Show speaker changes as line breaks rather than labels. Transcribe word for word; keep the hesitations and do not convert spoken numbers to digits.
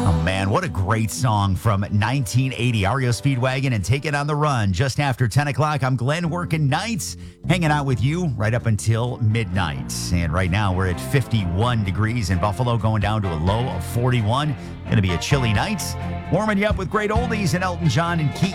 Oh, man, what a great song from nineteen eighty. R E O Speedwagon and Take It on the Run. Just after ten o'clock, I'm Glenn working nights, hanging out with you right up until midnight. And right now, we're at fifty-one degrees in Buffalo, going down to a low of forty-one. Going to be a chilly night. Warming you up with great oldies and Elton John and Keith